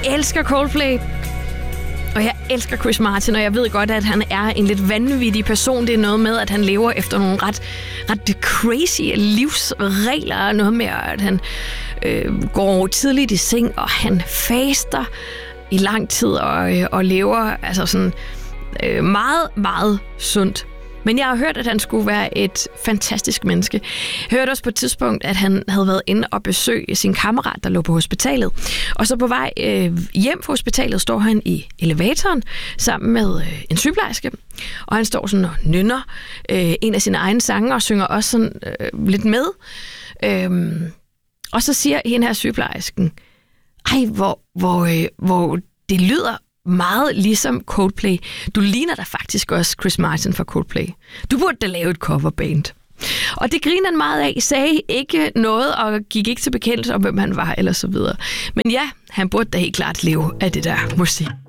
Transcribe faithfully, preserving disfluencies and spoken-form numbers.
elsker Coldplay. Og jeg elsker Chris Martin, og jeg ved godt, at han er en lidt vanvittig person. Det er noget med, at han lever efter nogle ret, ret crazy livsregler. Noget med, at han øh, går tidligt i seng, og han faster i lang tid og, øh, og lever altså sådan, øh, meget, meget sundt. Men jeg har hørt, at han skulle være et fantastisk menneske. Jeg hørte også på et tidspunkt, at han havde været inde og besøge sin kammerat, der lå på hospitalet. Og så på vej øh, hjem fra hospitalet står han i elevatoren sammen med øh, en sygeplejerske. Og han står sådan og nynner øh, en af sine egne sange og synger også sådan øh, lidt med. Øhm, og så siger hende her sygeplejersken, ej, hvor, hvor, øh, hvor det lyder meget ligesom Coldplay. Du ligner da faktisk også Chris Martin fra Coldplay. Du burde da lave et coverband. Og det griner han meget af, sagde ikke noget og gik ikke til bekendelse om, hvem han var eller så videre. Men ja, han burde da helt klart leve af det der musik.